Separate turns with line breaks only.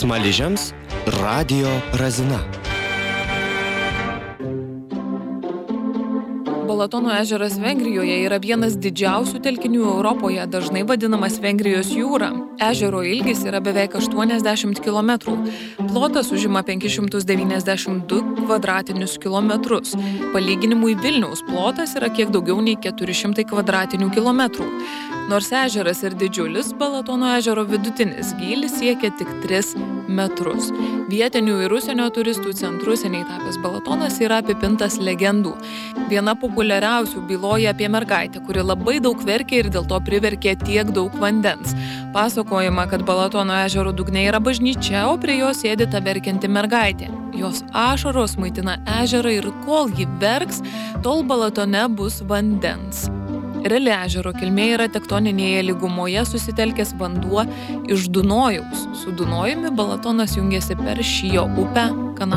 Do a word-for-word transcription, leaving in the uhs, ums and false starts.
Smaližiams Radio Razina.
Balatono ežeras Vengrijoje yra vienas didžiausių telkinių Europoje, dažnai vadinamas Vengrijos jūra. Ežero ilgis yra beveik aštuoniasdešimt kilometrų. Plotas užima penkis šimtus devyniasdešimt du kvadratinius kilometrus. Palyginimui Vilniaus plotas yra kiek daugiau nei keturi šimtai kvadratinių kilometrų. Nors ežeras ir didžiulis, Balatono ežero vidutinis gylis siekia tik tris metrus. Vietinių ir užsienio turistų centru seniai tapęs Balatonas yra apipintas legendų. Viena populiariausių byloja apie mergaitę, kuri labai daug verkė ir dėl to priverkė tiek daug vandens. Pasakojama, kad Balatono ežero dugne yra bažnyčia, o prie jos sėdi ta verkianti mergaitė. Jos ašaros maitina ežerą ir kol ji verks, tol Balatone bus vandens. Reali ežero kilmė yra tektoninėje lygumoje susitelkęs vanduo iš Dunojaus. Su Dunojumi Balatonas jungiasi per Šio upę, kanalą.